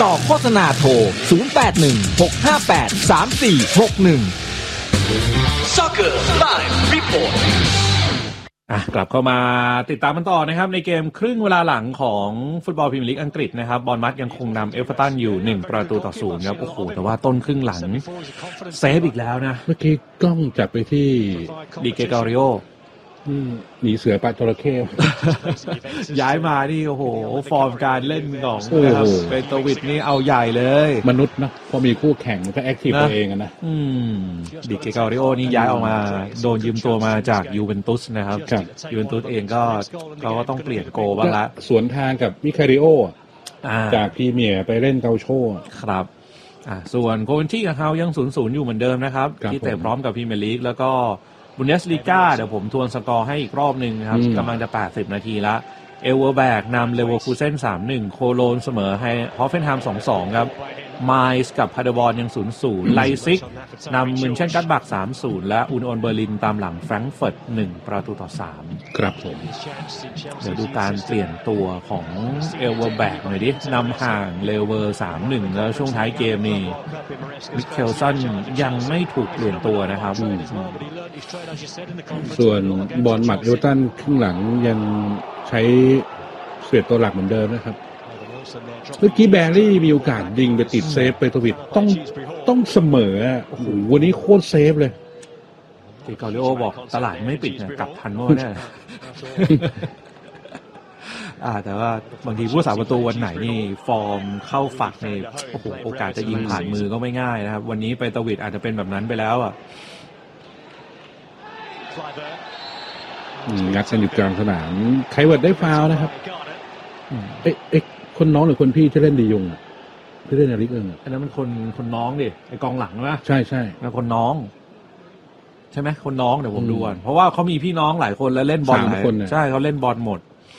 ต่อโฆษณาโทร 0816583461 Soccer Live Report กลับเข้ามาติดตามกันต่อนะครับในเกมครึ่งเวลาหลังของฟุตบอลพรีเมียร์ลีกอังกฤษนะครับบอร์นมัธยังคงนำเอเวอร์ตันอยู่1-0ครับโอ้โหแต่ว่าต้นครึ่งหลังเซฟอีกแล้วนะเมื่อกี้กล้องจับไปที่ดิเกการิโอหนีเสือปลาจระเข้ย้ายมานี่โอ้โหฟอร์มการเล่นของนะครับเปโตวิชนี่เอาใหญ่เลยมนุษย์นะพอมีคู่แข่งมันก็แอคทีฟตัวเองนะดิเกการิโอนี่ย้ายออกมาโดนยืมตัวมาจากยูเวนตุสนะครับยูเวนตุสเองก็เขาก็ต้องเปลี่ยนโกบ้างละสวนทางกับมิคาริโอจากพรีเมียร์ไปเล่นเกาโชครับส่วนโคเวนที่กับเขายัง 0-0 อยู่เหมือนเดิมนะครับที่เตะพร้อมกับพรีเมียร์ลีกแล้วก็บุนเดสลีกาเดี๋ยวผมทวนสกอร์ให้อีกรอบนึงครับกำลังจะ80นาทีละเอลเวอร์แบกนำเลเวอร์คูเซ่น 3-1 โคโลนเสมอให้ฮอฟเฟนไฮม์ 2-2 ครับไมซ์กับพาเดบอร์นยัง 0-0 ไลซิกนำมินเชนกัดบัก 3-0 และอุนออนเบอร์ลินตามหลังแฟรงก์เฟิร์ต 1-3 ครับผมเดี๋ยวดูการเปลี่ยนตัวของเอลเวอร์แบกหน่อยดินำห่างเลเวอร์ 3-1 แล้วช่วงท้ายเกมนี่มิเคลสันยังไม่ถูกเปลี่ยนตัวนะครับส่วนบอลหมัดเอเวอร์ตันครึ่งหลังยังใช้เสียตัวหลักเหมือนเดิมนะครับเมื่อกี้แบร์รี่มีโอกาสยิงไปติดเซฟไปทวิตต้องเสมอโอ้โหวันนี้โคตรเซฟเลยที่กอริโอบอกตลาดไม่ปิดนะกลับทันโม่แน่แต่ว่าบางทีผู้สาประตูวันไหนนี่ฟอร์มเข้าฝักในโอ้โหโอกาสจะยิงผ่านมือก็ไม่ง่ายนะครับวันนี้ไปตวิดอาจจะเป็นแบบนั้นไปแล้วงัดกันอยู่กลางสนามไคเวิร์ดได้ฟาวล์นะครับคนน้องหรือคนพี่ที่เล่นดียงที่เล่นในลิกอันนั้นมันคนน้องดิไอกองหลังนะใช่แล้วคนน้องใช่ไหมคนน้องเดี๋ยวผมดูก่อนเพราะว่าเขามีพี่น้องหลายคนแล้วเล่นบอลหลายคนใช่เขาเล่นบอลหมด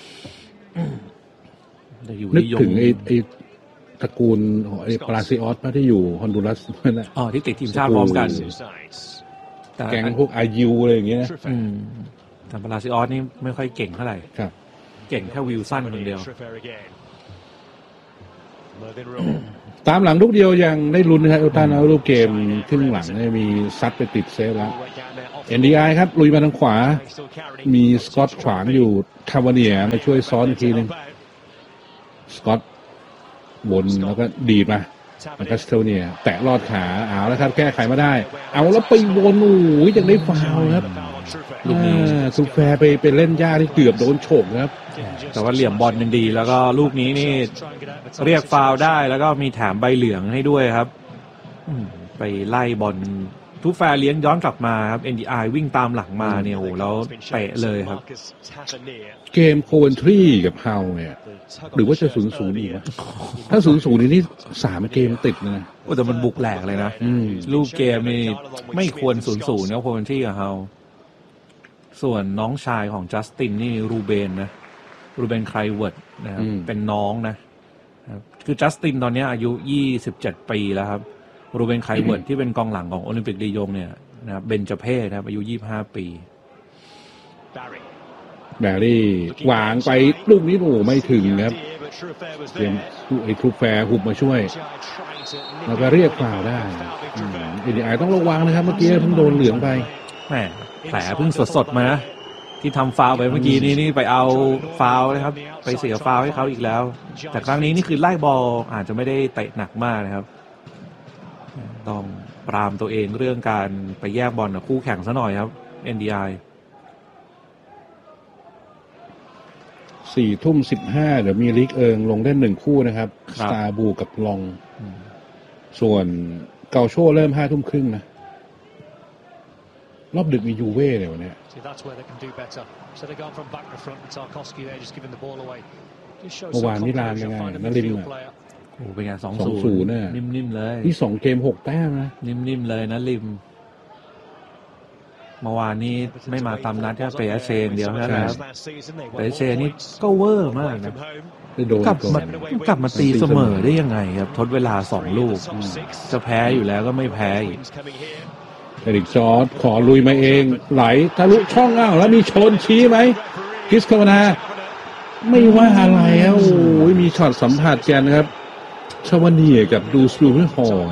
นึกถึงไอ้ตระกูลของไอ้ปาราซิออสที่อยู่ฮอนดูรัสนั่นแหละที่ติดทีมชาติพร้อมกันแก๊งพวกอายุอะไรอย่างเงี้ยแต่ปาราซิออสนี่ไม่ค่อยเก่งเท่าไหร่เก่งแค่วิลสันคนเดียวตามหลังลูกเดียวยังได้ลุ้นนะครับเอลตันเอาลูกเกมขึ้นหลังมีซัดไปติดเซฟแล้ว NDI ครับลุยมาทางขวามีสกอตขวางอยู่คาวาเนียมาช่วยซ้อนอีกทีนึงสกอตวนแล้วก็ดีดมาคัสเทลเนียแตะลอดขาเอาแล้วครับแก้ไขมาได้เอาแล้วไปวนโอ้ยยังได้ฟาวล์ครับลูกนี้ซูแฟร์ไปเล่นยากที่เกือบโดนโฉกครับแต่ว่าเหลี่ยมบอลยังดีแล้วก็ลูกนี้นี่เรียกฟาวล์ได้แล้วก็มีแถมใบเหลืองให้ด้วยครับไปไล่บอลทูแฟร์เลี้ยงย้อนกลับมาครับ NDI วิ่งตามหลังมาเนี่ยโหแล้วเตะเลยครับเกมโคเวนทรีกับเฮาเนี่ยหรือว่าจะ0-0อีกนะถ้า0-0นี่3เกมติดนะแต่มันบุกแหลกเลยนะลูกเกมนี่ไม่ควร0-0นะโคเวนทรีกับเฮาส่วนน้องชายของจัสตินนี่รูเบนไคลเวิร์ดนะครับเป็นน้องนะคือจัสตินตอนนี้อายุ27ปีแล้วครับรูเบนไคลเวิร์ดที่เป็นกองหลังของโอลิมปิกลียงเนี่ยนะครับเบนจเพศนะครับอายุ25ปีแบรี่วางไปลูกนี้โอ้ไม่ถึงครับเตรียมไอ้ทูแฟร์หุบมาช่วยแล้วก็เรียกฟาวล์ได้NDIต้องระวังนะครับเมื่อกี้เพิ่งโดนเหลืองไปแหมแผลเพิ่งสดๆมานะที่ทำฟาวล์ไปเมื่อกี้นี่ไปเอาฟาวล์นะครับไปเสียฟาวล์ให้เขาอีกแล้วแต่ครั้งนี้นี่คือไล่บอลอาจจะไม่ได้เตะหนักมากนะครับต้องปรามตัวเองเรื่องการไปแยกบอลกับคู่แข่งซะหน่อยครับ NDI 4:15เดี๋ยวมีลิกลงเล่น1คู่นะครับสตาร์บูกับลองส่วนเกาโชเริ่ม 5:30 นะรอบดึกมียูเว่เลยวันนี้เมื่อวานมิลานยังไงนั่นริมโอ้เป็นไง 2-0 เนี่ยนิ่มๆเลยนี่2เกม6แต้มนะนิ่มๆเลยนะริมเมื่อวานนี้ไม่มาตามนัดแค่เปเชนเดียวแค่นั้นครับเปเชนนี่ก็เวอร์มากนะกลับมาตีเสมอได้ยังไงครับทดเวลา2ลูกจะแพ้อยู่แล้วก็ไม่แพ้อีกเอริกจอร์จขอลุยมาเองไหลทะลุช่องแล้วมีชนชี้ไหมคริสคาวานาไม่ว่าอะไรโอ้ยมีช็อตสัมผัสกันครับชาวเนียกับดูสตูเรฮอล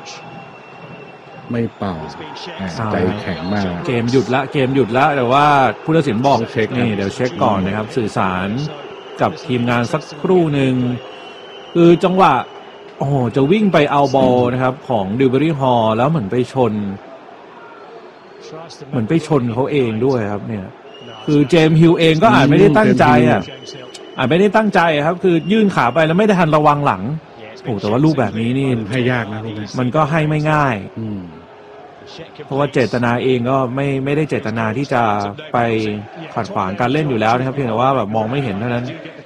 ไม่เป่าใจแข็งมากเกมหยุดละแต่ว่าผู้ตัดสินบอกเช็คนี่เดี๋ยวเช็คก่อนนะครับสื่อสารกับทีมงานสักครู่หนึ่งคือจังหวะโอ้โหจะวิ่งไปเอาบอลนะครับของดิวเบอรี่ฮอลแล้วเหมือนไปชนเขาเองด้วยครับเนี่ยคือเจมส์ฮิลเองก็อาจไม่ได้ตั้งใจครับคือยื่นขาไปแล้วไม่ได้ทันระวังหลังโอ้แต่ว่าลูกแบบนี้นี่ให้ยากนะมันก็ให้ไม่ง่ายเพราะว่าเจตนาเองก็ไม่ได้เจตนาที่จะไปขัดขวางการเล่นอยู่แล้วนะครับเพียงแต่ว่าแบบมองไม่เห็นเท่านั้น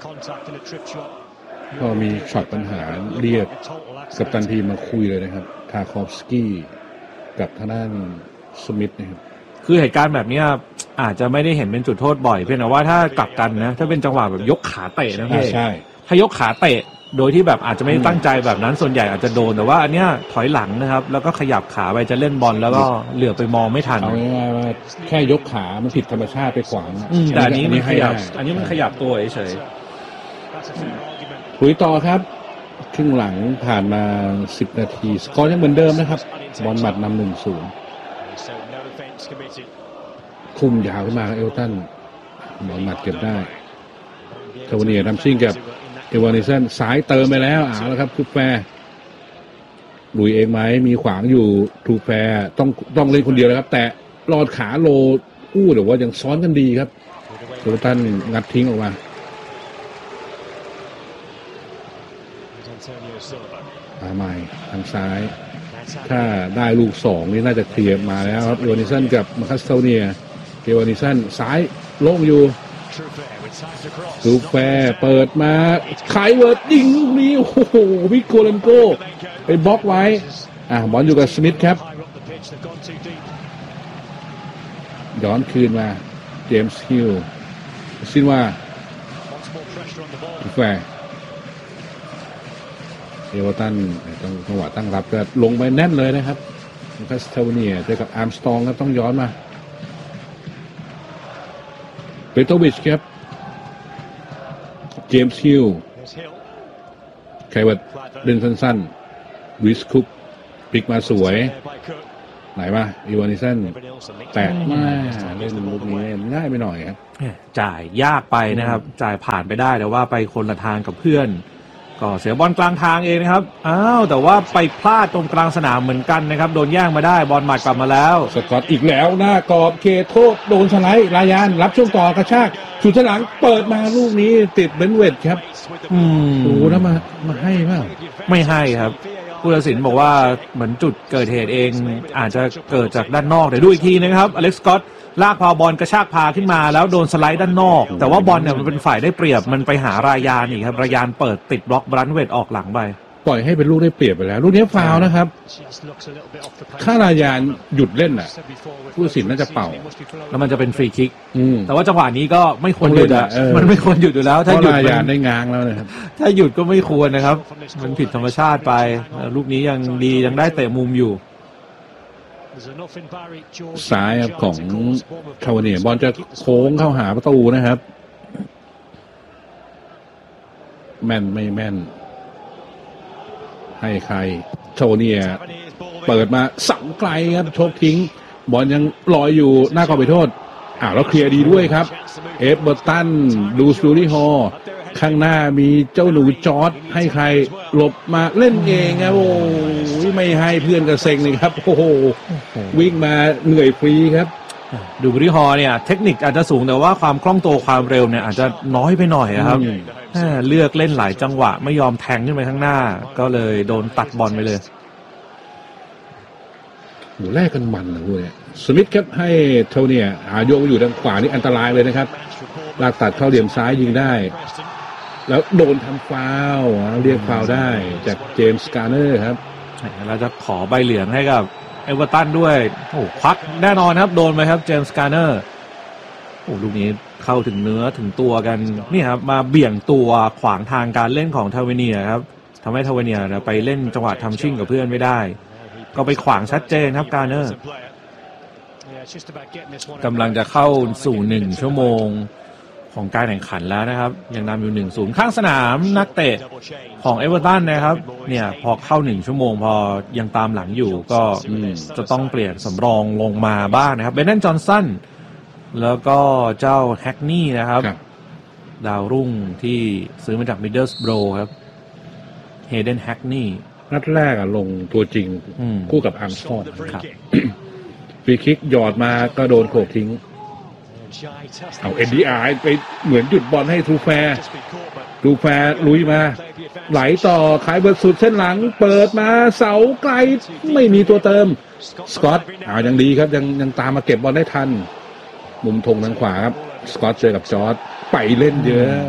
ก็มีช็อตปัญหาเรียกกัปตันทีมมาคุยเลยนะครับทาคอฟสกี้กับทางด้านสมิธนะครับคือเหตุการณ์แบบนี้อาจจะไม่ได้เห็นเป็นจุดโทษบ่อยเพียงแต่ว่าถ้ากลับกันนะถ้าเป็นจังหวะแบบยกขาเตะนะพี่ใช่ถ้ายกขาเตะโดยที่แบบอาจจะไม่ตั้งใจแบบนั้นส่วนใหญ่อาจจะโดนแต่ว่าอันเนี้ยถอยหลังนะครับแล้วก็ขยับขาไปจะเล่นบอลแล้วก็เหลือไปมองไม่ทันเอาง่ายๆว่าแค่ยกขามันผิดธรรมชาติไปขวางแต่อันนี้มันขยับตัวเฉยคุยต่อครับครึ่งหลังผ่านมา10นาทีสกอร์ยังเหมือนเดิมนะครับบอลหมัดนำ 1-0 ทุ่มยาวขึ้นมาเอลตันบอลหมัดเก็บได้คาวาเนียทำซิ่งกับเอวานิสันสายเติมไปแล้วแล้วครับทูแฟร์ลุยเองไหมมีขวางอยู่ทูแฟร์ต้องเล่นคนเดียวนะครับแต่รอดขาโลกู้หรือว่ายังซ้อนกันดีครับเอลตันงัดทิ้งออกมาใหม่ทางซ้ายถ้าได้ลูก2นี่น่าจะเคลียร์มาแล้วครับเอวานิสันกับมาคัสเทเนียเอวานิสันซ้ายโล่งอยู่ทูแฟร์เปิดมาไคเวิร์ดยิงลูกนี้โอ้โหวิกโกเลนโกไปบล็อกไว้บอลอยู่กับสมิธครับย้อนคืนมาเจมส์ฮิลซินว่าทูแฟร์เอเวอร์ตันต้องจังหวะตั้งรับก็ลงไปแน่นเลยนะครับคาสเทลเนียเจอกับอาร์มสตรองครับต้องย้อนมาเปโตวิชครับเจมส์ฮิลไคเวิร์ดเล่นสั้นๆวิสคุปพลิกมาสวยไหนมาอีวานิสันแตกมาเล่นลูกนี้ง่ายไปหน่อยครับจ่ายยากไปนะครับจ่ายผ่านไปได้แต่ว่าไปคนละทางกับเพื่อนก็เสียบอลกลางทางเองนะครับแต่ว่าไปพลาดตรงกลางสนามเหมือนกันนะครับโดนแย่งมาได้บอลหมัดกลับมาแล้วสกอตอีกแล้วหน้ากรอบเคโทษโดนสไลด์รายานรับช่วงต่อกระชากสุดหลังเปิดมาลูกนี้ติดเบนเวดครับโอ้แล้วมาให้เปล่าไม่ให้ครับผู้ตัดสินบอกว่าเหมือนจุดเกิดเหตุเองอาจจะเกิดจากด้านนอกเดี๋ยวดูอีกทีนะครับอเล็กซ์สกอตลากพาบอลกระชากพาขึ้นมาแล้วโดนสไลด์ด้านนอกแต่ว่าบอลเนี่ยมันเป็นฝ่ายได้เปรียบมันไปหารายานอีกครับรายานเปิดติดบล็อกบรันเวดออกหลังไปปล่อยให้เป็นลูกได้เปรียบไปแล้วลูกนี้ฟาวล์นะครับถ้ารายานหยุดเล่นน่ะผู้ตัดสินน่าจะเป่าแล้วมันจะเป็นฟรีคิกแต่ว่าจังหวะนี้ก็ไม่ควรหยุดมันไม่ควรหยุดอยู่แล้วถ้าหยุดรายานได้ง้างแล้วนะครับถ้าหยุดก็ไม่ควรนะครับมันผิดธรรมชาติไปลูกนี้ยังดียังได้เตะมุมอยู่ซ้ายของคาวาเนียบอลจะโค้งเข้าหาประตูนะครับแม่นไม่แม่นให้ใครคาวาเนียเปิดมาสั่งไกลครับโชกทิ้งบอลยังลอยอยู่หน้ากรอบไปโทษแล้วเคลียร์ดีด้วยครับเอฟเบอร์ตันดูสตูดิฮอลข้างหน้ามีเจ้าหนูจอร์จให้ใครหลบมาเล่นเองครับโอ้ไม่ให้เพื่อนกระเซ็งเลยครับโอ้โหวิ่งมาเหนื่อยฟรีครับดูบริฮอเนี่ยเทคนิคอาจจะสูงแต่ว่าความคล่องตัวความเร็วเนี่ยอาจจะน้อยไปหน่อยครับเลือกเล่นหลายจังหวะไม่ยอมแทงขึ้นไปข้างหน้าก็เลยโดนตัดบอลไปเลยโหแรกกันมันเลยสมิธครับให้เทลเนี่ยโยกอยู่ทางขวานี่อันตรายเลยนะครับลากตัดเข้าเหลี่ยมซ้ายยิงได้แล้วโดนทำฟาวล์เรียกฟาวล์ได้จากเจมส์การ์เนอร์ครับเราจะขอใบเหลืองให้กับเอเวอร์ตันด้วยโอ้ควักแน่นอนครับโดนไปครับเจมส์การ์เนอร์โอ้ลูกนี้เข้าถึงเนื้อถึงตัวกันนี่ครับมาเบี่ยงตัวขวางทางการเล่นของทาวเวเนียครับทำให้ทาวเวเนียไปเล่นจังหวะทำชิ่งกับเพื่อนไม่ได้ก็ไปขวางชัดเจนครับการ์เนอร์กำลังจะเข้าสู่1 ชั่วโมงของการแข่งขันแล้วนะครับยังนำอยู่ 1-0 ข้างสนามนักเตะของเอเวอร์ตันนะครับเนี่ยพอเข้า1ชั่วโมงพอยังตามหลังอยู่ก็จะต้องเปลี่ยนสำรองลงมาบ้างนะครับเบนเนนจอห์นสันแล้วก็เจ้าแฮกนี่นะครับดาวรุ่งที่ซื้อมาจากมิดเดิลสโบรครับเฮเดนแฮกนี่นัดแรกลงตัวจริงคู่กับอังซอนครับ ฟรีคิกหยอดมาก็โดนโขกทิ้งเอา NDI ไปเหมือนหยุดบอลให้ทูแฟร์ลุยมาไหลต่อขายเบิร์ดสุดเส้นหลังเปิดมาเสาไกลไม่มีตัวเติมสกอตยังดีครับยังตามมาเก็บบอลได้ทันมุมธงทางขวาครับสกอตเจอกับจอร์จไปเล่นเยอะ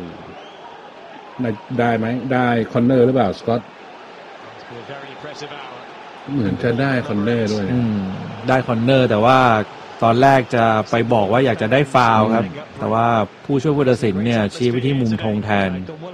ได้ไหมได้คอนเนอร์หรือเปล่าสกอตเหมือนจะได้คอนเนอร์ด้วยได้คอนเนอร์แต่ว่าตอนแรกจะไปบอกว่าอยากจะได้ฟาวล์ครับแต่ว่าผู้ช่วยผู้ตัดสินเนี่ยชี้ไปที่มุมธงแทน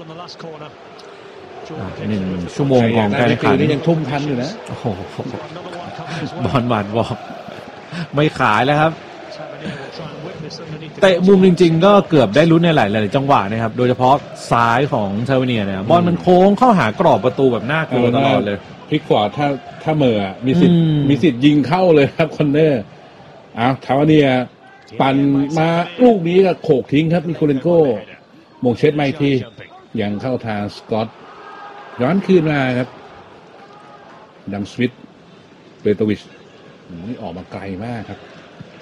1 ชั่วโมงของการแข่งขันนี่ยังทุ่มทันอยู่นะโอ้โหบอลหวานบอกไม่ขายแล้วครับเตะมุมจริงๆก็เกือบได้ลุ้นในหลายจังหวะนะครับโดยเฉพาะซ้ายของเทอร์เวเนียเนี่ยบอลมันโค้งเข้าหากรอบประตูแบบน่ากลัวตลอดเลยพลิกขวาถ้าเมอมีสิทธิ์ยิงเข้าเลยครับคอนเนอร์ทาวเนียปั่นมาลูกนี้ก็โขกทิ้งครับนิโคเลนโกมงเช็ดไม่ทียังเข้าทางสกอตย้อนคืนมาครับดัมสวิตเบโตวิชนี่ออกมาไกลมากครับ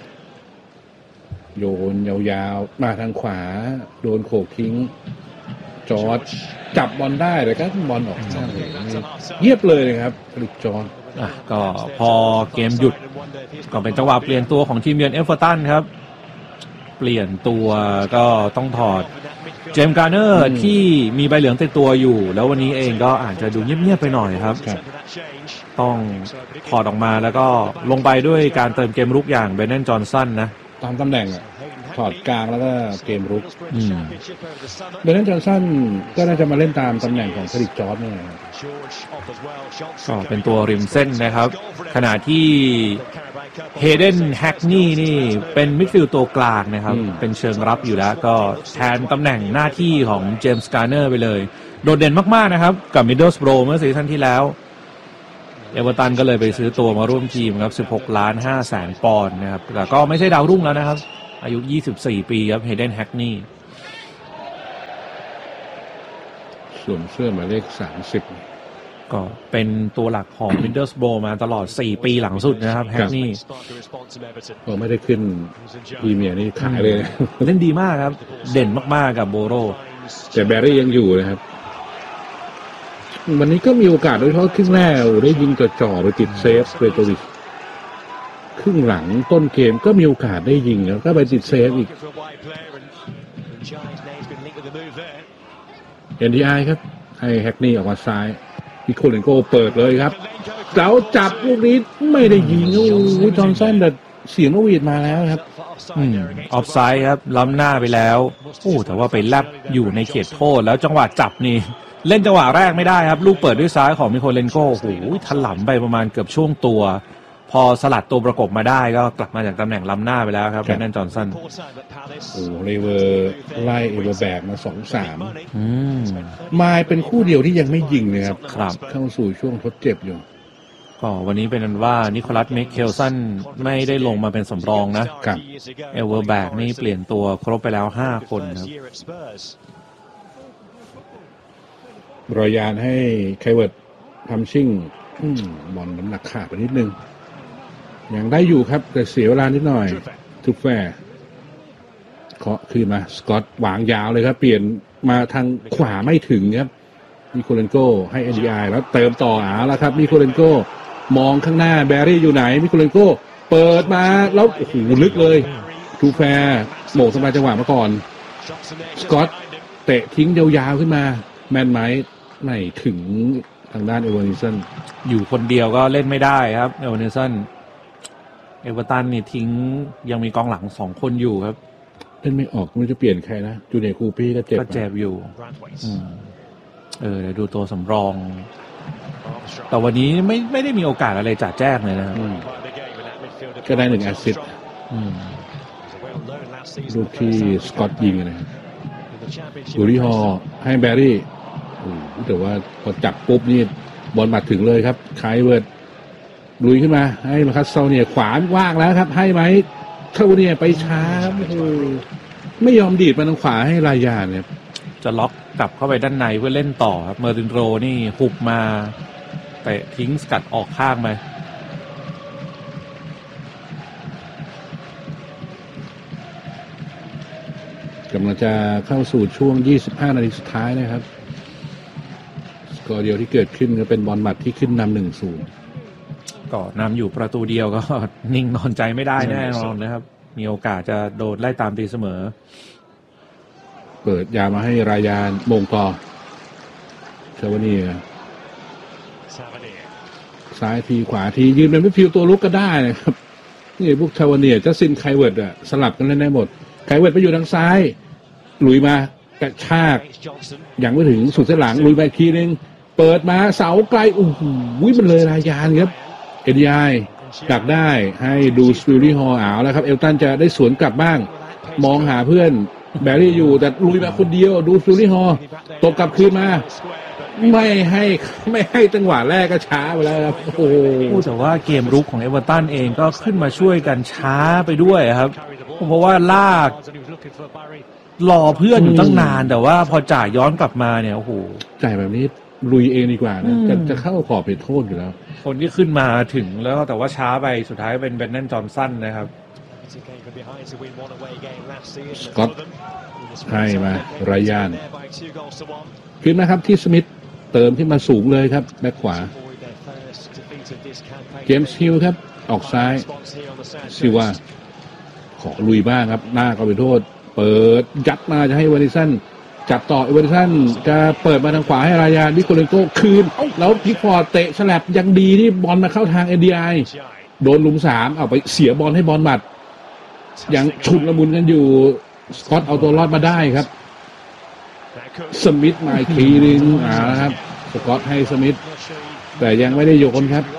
โยนยาวๆมาทางขวาโดนโขกทิ้งจอร์จจับบอลได้แต่ก็บอลออกข้างเยียบเลยนะครับฟลิกจอร์จก็พอเกมหยุดก็เป็นจังหวะเปลี่ยนตัวของทีมเยือนเอเวอร์ตันครับเปลี่ยนตัวก็ต้องถอดเจมส์การ์เนอร์ที่มีใบเหลืองติดตัวอยู่แล้ววันนี้เองก็อาจจะดูเงียบๆไปหน่อยครับต้องถอดออกมาแล้วก็ลงไปด้วยการเติมเกมรุกอย่างเบนเนนจอห์นสันนะตามตำแหน่งถอดกลางแล้วก็เกมรุกเบนเนนจอห์นสันก็น่าจะมาเล่นตามตำแหน่งของเฟลิกซ์จอร์จเนี่ยก็เป็นตัวริมเส้นนะครับขณะที่เฮเดนแฮกนี่นี่เป็นมิดฟิลด์ตัวกลางนะครับเป็นเชิงรับอยู่แล้วก็แทนตำแหน่งหน้าที่ของเจมส์การ์เนอร์ไปเลยโดดเด่นมากๆนะครับกับมิดเดิลสโบรเมื่อซีซั่นที่แล้วเอเวอร์ตันก็เลยไปซื้อตัวมาร่วมทีมครับ16.5 ล้านปอนด์นะครับแต่ก็ไม่ใช่ดาวรุ่งแล้วนะครับอายุ24 ปีครับเฮเดนแฮกนี่สวมเสื้อหมายเลข30 ก็เป็นตัวหลักของมิดเดิลสโบรมาตลอด4 ปีหลังสุดนะครับแฮกนี่ก็ไม่ได้ขึ้นพรีเมียร์นี่ขายเลยเล่นดีมากครับเด่นมากๆกับโบโรแต่แบร์รี่ยังอยู่นะครับวันนี้ก็มีโอกาสโดยเฉพาะครึ่งแรกได้ยิงจ่อๆไปติดเซฟเบโตวิชครึ่งหลังต้นเกมก็มีโอกาสได้ยิงแล้วก็ไปติดเซฟอีก NDI ครับให้แฮกนี่ออกมาซ้ายนิโคเลนโกเปิดเลยครับแล้วจับลูกนี้ไม่ได้ยิงโอ้ยจอห์นสันแต่เสียงนกหวีดมาแล้วครับออฟไซด์ครับล้ำหน้าไปแล้วแต่ว่าไปแลบอยู่ในเขตโทษแล้วจังหวะจับนี่เล่นจังหวะแรกไม่ได้ครับลูกเปิดด้วยซ้ายของนิโคเลนโกถลำไปประมาณเกือบช่วงตัวพอสลัดตัวประกบมาได้ก็กลับมาจากตำแหน่งล้ำหน้าไปแล้วครับเบนเนนจอห์นสันเลเวอร์ไล่เอเวอร์แบกมา 2-3มายเป็นคู่เดียวที่ยังไม่ยิงเลยครับเข้าสู่ช่วงทดเจ็บอยู่ก็วันนี้เป็นว่านิโคลัสเมคเคลสันไม่ได้ลงมาเป็นสำรองนะเอเวอร์แบกนี่เปลี่ยนตัวครบไปแล้ว5 คนครับรอยานให้ไคเวิร์ดทำชิ่งบอลน้ำหนักขาดไปนิดนึงยังได้อยู่ครับแต่เสียเวลานิดหน่อยทุกแฟร์เคาะขึ้นมาสกอตวางยาวเลยครับเปลี่ยนมาทางขวาไม่ถึงครับนิโคเลนโกให้ NDI แล้วเติมต่อแล้วครับนิโคเลนโกมองข้างหน้าแบรี่อยู่ไหนนิโคเลนโกเปิดมาแล้วโอ้โหลึกเลยทูแฟร์โหม่งสบายจังหวะมาก่อนสกอตเตะทิ้งยาวๆขึ้นมาแมนไมท์ไม่ถึงทางด้านเอเวอร์นิสันอยู่คนเดียวก็เล่นไม่ได้ครับเอเวอร์นิสันเอเวอร์ตันนี่ทิ้งยังมีกองหลัง2 คนอยู่ครับเล่นไม่ออกไม่รู้จะเปลี่ยนใครนะจูเนียร์คูปี้ก็เจ็บอยู่เดี๋ยวดูตัวสำรองแต่วันนี้ไม่ได้มีโอกาสอะไรจ่าแจ้งเลยนะครับก็ได้1 แอสซิสต์ลูกที่สกอตยิงนะครับบูริฮอให้แบรี่แต่ว่าพอจับปุ๊บนี่บอลมาถึงเลยครับไคลเวิร์ดลุยขึ้นมาให้มาคัสเซาเนี่ยขวาว่างแล้วครับให้ไหมเท่าเนี่ยไปช้าไม่ยอมดีดมาทางขวาให้รายาเนี่ยจะล็อกกลับเข้าไปด้านในเพื่อเล่นต่อครับเมอร์ตินโรนี่หุบมาเตะทิ้งสกัดออกข้างไปกำลังจะเข้าสู่ช่วง25นาทีสุดท้ายนะครับสกอร์เดียวที่เกิดขึ้นก็เป็นบอลหมัดที่ขึ้นนำ 1-0 ก็นำอยู่ประตูเดียวก็ นิ่งนอนใจไม่ได้แน่นอนนะครับมีโอกาสจะโดนไล่ตามตีเสมอเปิดยามาให้รายานมงต่อเชวานีซ้ายทีขวาทียืนเป็นมิดฟิลด์ตัวลุกก็ได้นะครับนี่พวกชาวเนียจะซินไคเวิร์ดอะสลับกันเล่นได้หมดไคเวิร์ดไปอยู่ทางซ้ายลุยมากระชากยังไม่ถึงสุดเส้นหลังลุยไปทีนึงเปิดมาเสาไกลโอ้โหมันเลยรายานครับเอ็นไอดักได้ให้ดูสปิริฮอลเอาแล้วครับเอลตันจะได้สวนกลับบ้างมองหาเพื่อนแบรี่อยู่แต่ลุยมาคนเดียวดูสปิริฮอลตกกลับคืนมาไม่ให้จังหวะแรกก็ช้าไปแล้วครับโอ้แต่ว่าเกมรุกของเอเวอร์ตันเองก็ขึ้นมาช่วยกันช้าไปด้วยครับเพราะว่าลากรอเพื่อนอยู่ตั้งนานแต่ว่าพอจ่ายย้อนกลับมาเนี่ยโอ้โหจ่ายแบบนี้ลุยเองดีกว่านะจะเข้าขอบเขตโทษอยู่แล้วคนที่ขึ้นมาถึงแล้วแต่ว่าช้าไปสุดท้ายเป็นแบรนดอนจอห์นสันนะครับสกอตให้มารายานขึ้นมาครับที่สมิธเติมขึ้นมาสูงเลยครับแบ็คขวาเจมส์ฮิลครับออกซ้ายซิว่าขอลุยบ้างครับหน้าก็ไปโทษเปิดยัดมาจะให้เวอร์ดิสันจับต่อเวอร์ดิสันจะเปิดมาทางขวาให้รายานวิโคเลโก้คืนแล้วพิกฟอร์ดเตะฉลับยังดีที่บอลมาเข้าทาง NDI โดนลุม3เอาไปเสียบอลให้บอลหมัดยังชุนละมุนกันอยู่สกอตเอาตัวรอดมาได้ครับสมิธมาอีกทีนึงครับสกอตให้สมิธแต่ยังไม่ได้โยนครับ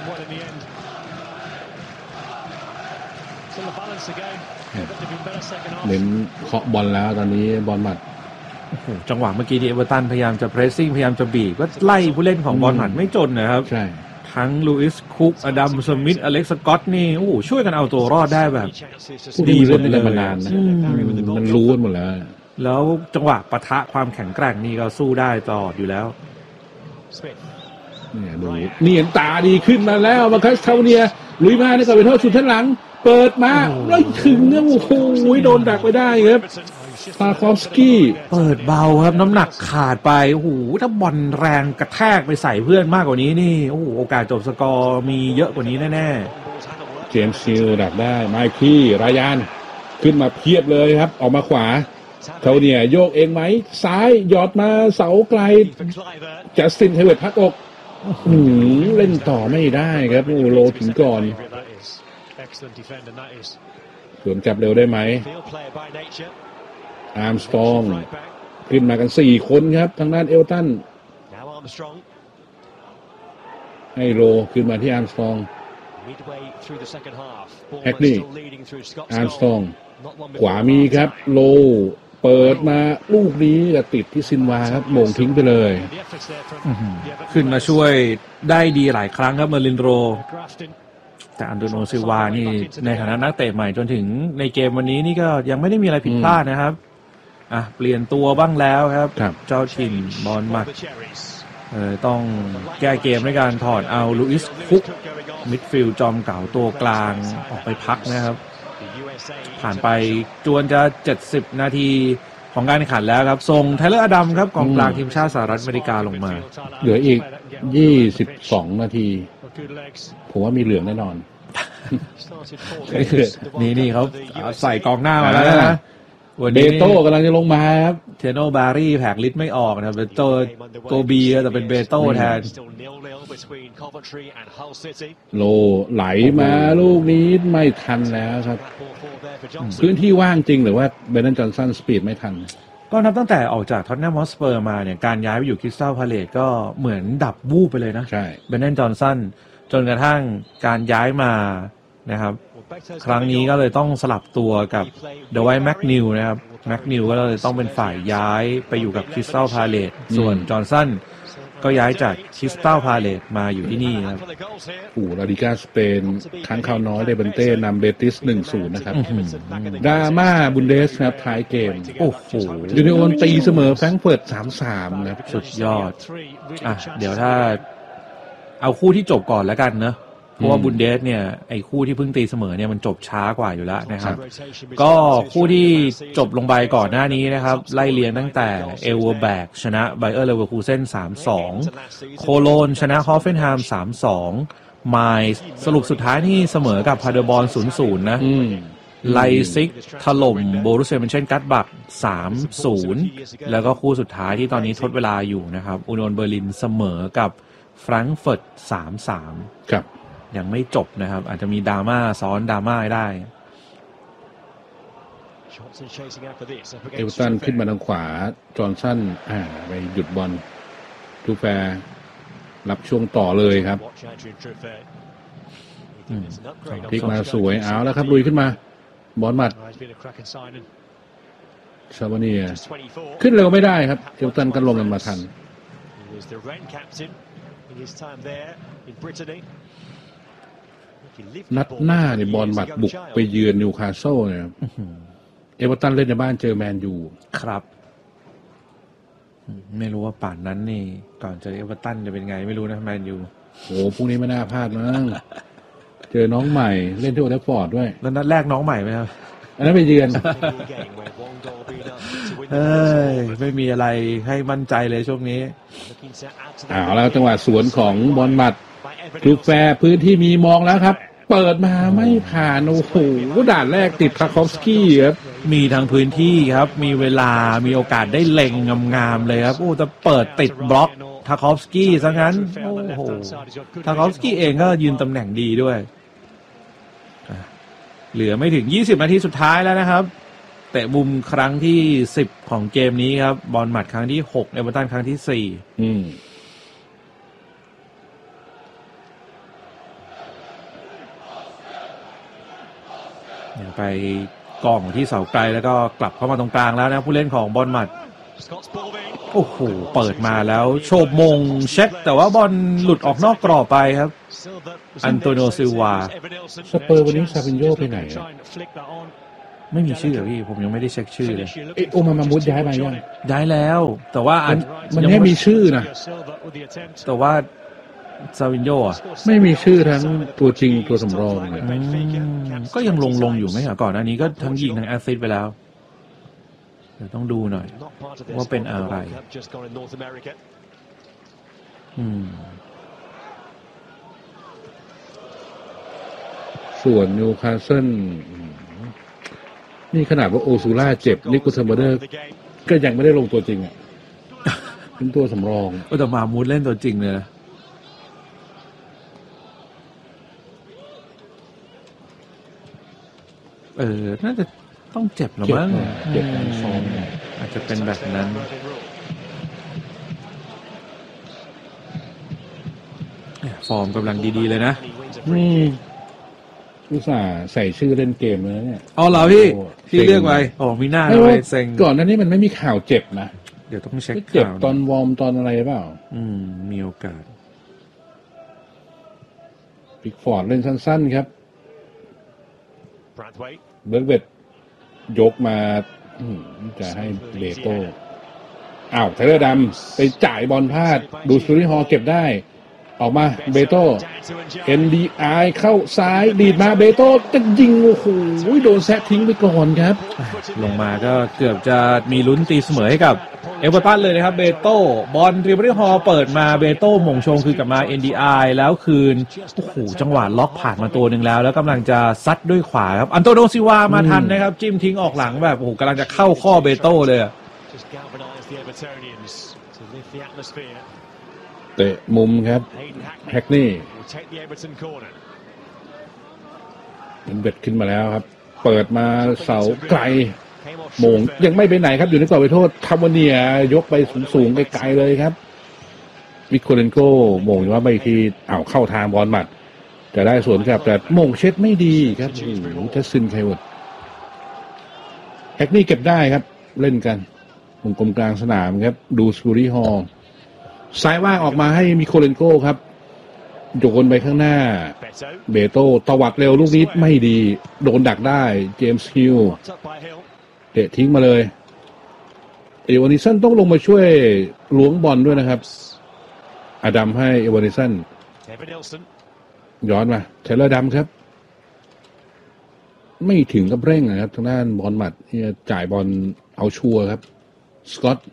เน้นเคาะบอลแล้วตอนนี้บอลหมัดจังหวะเมื่อกี้ที่เอเวอร์ตันพยายามจะเพรสซิ่งพยายามจะบีบก็ไล่ผู้เล่นของบอลหมัดไม่จนนะครับใช่ทั้งลูอิสคุกอดัมสมิธอเล็กซ์สกอตนี่โอ้ช่วยกันเอาตัวรอดได้แบบดีหมดเลยมานานนะมันรู้กันหมดแล้วจังหวะปะทะความแข็งแกร่งนี่ก็สู้ได้ตลอดอยู่แล้วเนี่ยดูนี่เห็นตาดีขึ้นมาแล้วมาคัสเทาเนียลุยมาในกับไปโทษสุดท้ายหลังเปิดมาแล้วถึงเนี่ยโอ้โหโดนดักไปได้ครับปาคอฟสกี้เปิดเบาครับน้ำหนักขาดไปโอ้โหถ้าบอลแรงกระแทกไปใส่เพื่อนมากกว่านี้นี่โอ้โหโอกาสจบสกอร์มีเยอะกว่านี้แน่ๆเจมส์ซิลดักได้ไมค์รายานขึ้นมาเพียบเลยครับออกมาขวาเขาเนี่ยโยกเองไหมซ้ายหยอดมาเสาไกลจัสตินไฮเวิร์ดพักอกเล่นต่อไม่ได้ครับโอ้โลถึงก่อนสวนกลับเร็วได้ไหมอาร์มสตรองขึ้นมากัน4คนครับทางด้านเอลตันให้โลขึ้นมาที่อาร์มสตรองแฮกนี่อาร์มสตรองขวามีครับโลเปิดมาลูกนี้จะติดที่ซินวาครับโมงทิ้งไปเลยขึ้นมาช่วยได้ดีหลายครั้งครับเมอร์ลินโรแต่อันโดโนซิลวานี่ในฐานะนักเตะใหม่จนถึงในเกมวันนี้นี่ก็ยังไม่ได้มีอะไรผิดพลาดนะครับเปลี่ยนตัวบ้างแล้วครับเจ้าถิ่นบอลหมัดต้องแก้เกมด้วยการถอดเอาลูอิสคุกมิดฟิลด์จอมเก่าตัวกลางออกไปพักนะครับผ่านไปจวนจะ70นาทีของการแข่งขันแล้วครับส่งไทเลอร์อดัมครับกองกลางทีมชาติสหรัฐอเมริกาลงมาเหลืออีก22นาทีผมว่ามีเหลืองแน่นอนนี่เขาใส่กองหน้ามาแล้วนะเบโต้กำลังจะลงมาครับเทโนบารี่แผกลิสไม่ออกนะเบโต้โกบีแต่เป็นเบโต้แทนโลไหลมาลูกนี้ไม่ทันแล้วครับพื้นที่ว่างจริงหรือว่าเบรนดอนจอห์นสันสปีดไม่ทันก็นับตั้งแต่ออกจากท็อตแนมฮอตสเปอร์มาเนี่ยการย้ายไปอยู่คริสตัลพาเลซก็เหมือนดับวูบไปเลยนะใช่เบรนดอนจอห์นสันจนกระทั่งการย้ายมานะครับครั้งนี้ก็เลยต้องสลับตัวกับเดอะไวท์แม็กนิวนะครับแม็กนิวก็เลยต้องเป็นฝ่ายย้ายไปอยู่กับคริสตัลพาเลตส่วนจอห์นสันก็ย้ายจากคริสตัลพาเลตมาอยู่ที่นี่ครับลาลิก้าสเปนครั้งคราวน้อยเดเบนเต้นำเบติส 1-0 นะครับดราม่าบุนเดสครับท้ายเกมโอ้โหยูนิโอนตีเสมอแฟรงก์เฟิร์ต 3-3 นะครับสุดยอดเดี๋ยวถ้าเอาคู่ที่จบก่อนแล้วกันเนอะเพราะว่าบุนเดสเนี่ยไอ้คู่ที่เพิ่งตีเสมอเนี่ยมันจบช้ากว่าอยู่แล้วนะครับก็คู่ที่จบลงไปก่อนหน้านี้นะครับไล่เรียงตั้งแต่เอลเวอร์แบกชนะไบเออร์เลเวอร์คูเซ่น 3-2 โคโลนชนะฮอฟเฟนไฮม์ 3-2 ไมล์สรุปสุดท้ายนี่เสมอกับพาเดอร์บอล 0-0 นะไลซิกถล่มโบรุสเซีย เมนเชนกลาดบัค 3-0 แล้วก็คู่สุดท้ายที่ตอนนี้ทดเวลาอยู่นะครับอูนิโอนเบอร์ลินเสมอกับแฟรงก์เฟิร์ต 3-3 ครับยังไม่จบนะครับอาจจะมีดราม่าซ้อนดราม่าได้เอลตันขึ้นมาทางขวาจอห์นสันไปหยุดบอลทูแฟร์รับช่วงต่อเลยครับพลิกมาสวยเอาแล้วครับลุยขึ้นมาบอลหมัดชาวาเนียขึ้นเร็วไม่ได้ครับเอลตันก็ลงมาทันนัดหน้าเนี่ยบอลหมัดบุกไปเยือนนิวคาสเซิลเนี่ยเอเวอร์ตันเล่นในบ้านเจอแมนยูครับไม่รู้ว่าป่านนั้นนี่ก่อนเจอเอเวอร์ตันจะเป็นไงไม่รู้นะแมนยูโอ้พรุ่งนี้ไม่น่าพลาดมั้งเจอน้องใหม่เล่นที่โอเทฟฟอร์ดด้วยแล้วนัดแรกน้องใหม่ไหมครับอันนั้นไปเยือนไม่มีอะไรให้มั่นใจเลยช่วงนี้แล้วจังหวะสวนของบอลหมัดลูกแฟร์พื้นที่มีมองแล้วครับเปิดมาไม่ผ่านโอ้โหด่านแรกติดทาคอฟสกี้ครับมีทางพื้นที่ครับมีเวลามีโอกาสได้เล็งงามๆเลยครับแต่เปิดติดบล็อกทาคอฟสกี้ซะงั้นโอ้โหทาคอฟสกี้เองก็ยืนตำแหน่งดีด้วยเหลือไม่ถึง20นาทีสุดท้ายแล้วนะครับเตะมุมครั้งที่10ของเกมนี้ครับบอลหมัดครั้งที่6เอเวอร์ตันครั้งที่4ไปกองที่เสาไกลแล้วก็กลับเข้ามาตรงกลางแล้วนะผู้เล่นของบอลหมัดโอ้โหเปิดมาแล้วโฉบมงเช็คแต่ว่าบอลหลุดออกนอกกรอบไปครับอันโตนิโอซิลวาสเปอร์วันนี้ซาบินโญ่ไปไหนไม่มีชื่อพี่ผมยังไม่ได้เช็คชื่อเลยโอมามุดย้ายไปยังย้ายแล้วแต่ว่ามันไม่มีชื่อนะแต่ว่าซาวินโญ่ไม่มีชื่อทั้งตัวจริงตัวสำรองเลยก็ยังลงอยู่ไหมก่อนอันนี้ก็ทั้งยิงทั้งแอสซิสต์ไปแล้วเดี๋ยวต้องดูหน่อยว่าเป็นอะไรส่วนนิวคาสเซิลนี่ขนาดว่าโอซูล่าเจ็บนิโคลัส เบอร์เดอร์ก็ยังไม่ได้ลงตัวจริงเป็นตัวสำรองแต่มามูดเล่นตัวจริงเลยน่าจะต้องเจ็บหรือมั้งเจ็บซ้อมอาจจะเป็นแบบนั้นฟอร์มกำลังดีๆเลยนะอุตส่าห์ใส่ชื่อเล่นเกมแล้วเนี่ยเหรอพี่เลือกไว้มีหน้าเลยเซ็งก่อนหน้านี้มันไม่มีข่าวเจ็บนะเดี๋ยวต้องเช็คเจ็บตอนวอร์มตอนอะไรเปล่ามีโอกาสปิกฟอร์ดเล่นสั้นๆครับเบิร์ดเวทยกมาจะให้เลโต้ไทเลอร์ดำไปจ่ายบอลพลาดดูสตูริฮอลเก็บได้ออกมาเบโต้ NDI เข้าซ้ายดีดมาเบโต้จะยิงโอ้โหโดนแซะทิ้งไปก่อนครับลงมาก็เกือบจะมีลุ้นตีเสมอให้กับเอเวอร์ตันเลยนะครับเบโต้บอลริเบอรี่ฮอลเปิดมาเบโต้หม่งชงคือกลับมา NDI แล้วคืนโอ้โหจังหวะล็อกผ่านมาตัวหนึ่งแล้วกำลังจะซัดด้วยขวาครับอันโตโนซิวามาทันนะครับจิ้มทิ้งออกหลังแบบโอ้โหกำลังจะเข้าข้อเบโต้เลยเตะมุมครับแฮกนี่เป็นเบ็ดขึ้นมาแล้วครับเปิดมาเสาไกลโมงยังไม่ไปไหนครับอยู่ในกรอบไปโทษคาร์โมเนียยกไปสูงไกลๆเลยครับวิคโคเลนโกโมงว่าไปที่เข้าทางบอลหมัดจจะได้สวนกลับแต่โมงเช็ดไม่ดีครับโอ้โหจะซินไคเวิร์ดแฮกนี่เก็บได้ครับเล่นกันวงกลมกลางสนามครับดูสปูรี่ฮอลซ้ายว่างออกมาให้มิโคเลนโกครับโยนไปข้างหน้าเบโต้ตวัดเร็วลูกนี้ไม่ดีโดนดักได้เจมส์ฮิลเตะทิ้งมาเลยเอวานิสันต้องลงมาช่วยล้วงบอลด้วยนะครับอดัมให้เอวานิสันย้อนมาเทเลอร์ดัมครับไม่ถึงกับเร่งนะครับทางด้านบอลหมัดที่จะจ่ายบอลเอาชัวร์ครับสกอต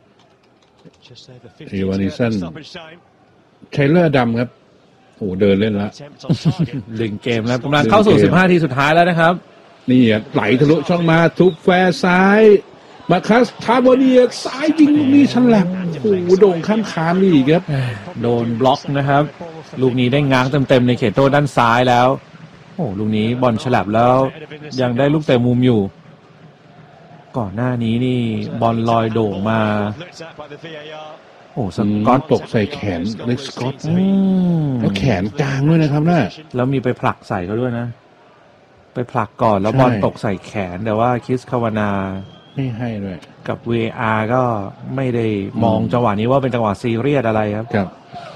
เอวานิสันเทเลอร์ดัมครับโอ้เดินเล่นแล้วดึงเกมแล้วกำลังเข้าสู่15ทีสุดท้ายแล้วนะครับนี่ไหลทะลุช่องมาทุบแฟร์ซ้ายมาคัสทาโบเนียซ้ายยิงลูกนี้ชันแหลมโอ้โด่งข้ามคานนี่ครับโดนบล็อกนะครับลูกนี้ได้ง้างเต็มๆในเขตโทษด้านซ้ายแล้วโอ้ลูกนี้บอลฉลับแล้วยังได้ลูกเตะมุมอยู่ก่อนหน้านี้นี่บอลลอยโด่งมาโอ้สกอตตกใส่แขนเล็กสกอตแล้วแขนกลางด้วยนะครับน่ะแล้วมีไปผลักใส่เขาด้วยนะไปผลักก่อนแล้วบอลตกใส่แขนแต่ว่าคริสคาวานาไม่ให้ด้วยกับ VAR ก็ไม่ได้มองจังหวะนี้ว่าเป็นจังหวะซีเรียสอะไรครับครับ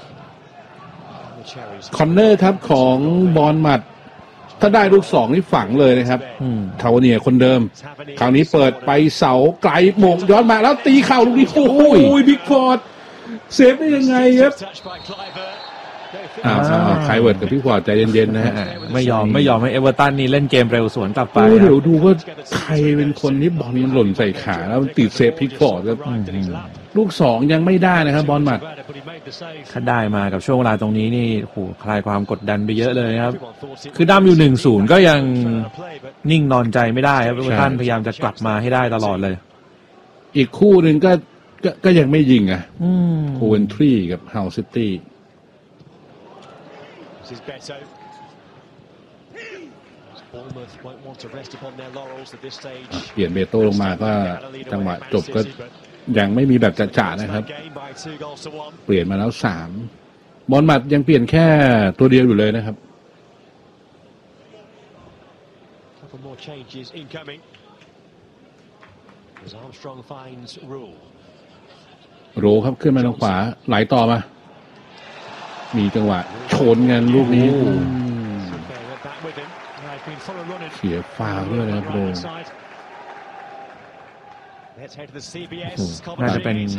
คอนเนอร์ครับของบอลหมัดถ้าได้ลูกสองนี่ฝังเลยนะครับคาวาเนียคนเดิมคราวนี้เปิดไปเสาไกลโมงย้อนมาแล้วตีเข่าลูกนี้โอ้ยบิ๊กฟอร์ดเซฟได้ยังไงครับไคเวิร์ดกับพี่ฟอร์ดใจเย็นๆนะฮะไม่ยอมให้เอเวอร์ตันนี่เล่นเกมเร็วสวนกลับไปเดี๋ยวดูว่าใครเป็นคนที่บอลมันหล่นใส่ขาแล้วติดเซฟพี่ฟอร์ดครับลูกสองยังไม่ได้นะครับบอลหมัดถ้าได้มากับช่วงเวลาตรงนี้นี่โหคลายความกดดันไปเยอะเลยครับคือดำอยู่1-0ก็ยังนิ่งนอนใจไม่ได้ครับเอเวอร์ตันพยายามจะกลับมาให้ได้ตลอดเลยอีกคู่หนึ่งก็ยังไม่ยิงอ่ะโคเวนทรีกับเฮาซิตี้เปลี่ยนเบโต้ลงมาก็จังหวะจบก็ยังไม่มีแบบจ่าๆนะครับเปลี่ยนมาแล้ว3บอลหมัดยังเปลี่ยนแค่ตัวเดียวอยู่เลยนะครับโรครับขึ้นมาทางขวาไหลต่อมามีจังหวะชนกันลูกนี้เสียฟาวด้วยนะครับโรน่าจะเป็น